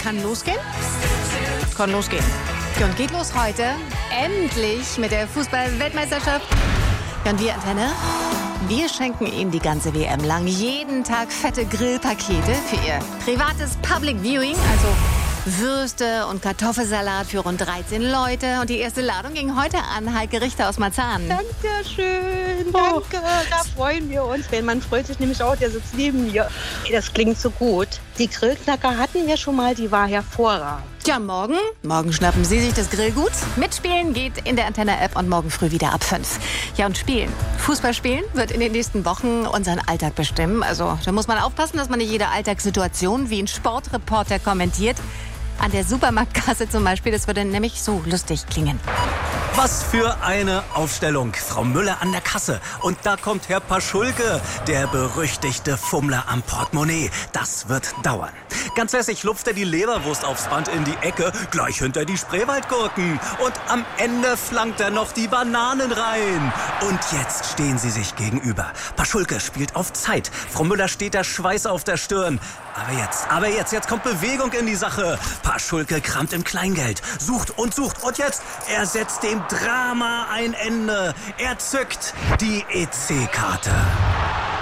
Kann losgehen? Kann losgehen. Ja, und geht los heute. Endlich mit der Fußball-Weltmeisterschaft. Ja, und wir, Antenne, wir schenken Ihnen die ganze WM lang jeden Tag fette Grillpakete für Ihr privates Public Viewing. Also Würste und Kartoffelsalat für rund 13 Leute. Und die erste Ladung ging heute an Heike Richter aus Marzahn. Dankeschön, danke. Da freuen wir uns. Mein Mann freut sich nämlich auch, der sitzt neben mir. Das klingt so gut. Die Grillknacker hatten wir schon mal, die war hervorragend. Tja, morgen schnappen Sie sich das Grillgut. Mitspielen geht in der Antenne-App und morgen früh wieder ab 5. Ja, und spielen. Fußball spielen wird in den nächsten Wochen unseren Alltag bestimmen. Also da muss man aufpassen, dass man nicht jede Alltagssituation wie ein Sportreporter kommentiert. An der Supermarktkasse zum Beispiel, das würde nämlich so lustig klingen. Was für eine Aufstellung. Frau Müller an der Kasse. Und da kommt Herr Paschulke, der berüchtigte Fummler am Portemonnaie. Das wird dauern. Ganz lässig lupft er die Leberwurst aufs Band in die Ecke, gleich hinter die Spreewaldgurken. Und am Ende flankt er noch die Bananen rein. Und jetzt stehen sie sich gegenüber. Paschulke spielt auf Zeit. Frau Müller steht der Schweiß auf der Stirn. Aber jetzt kommt Bewegung in die Sache. Paschulke kramt im Kleingeld, sucht und jetzt, er setzt dem Drama ein Ende. Er zückt die EC-Karte.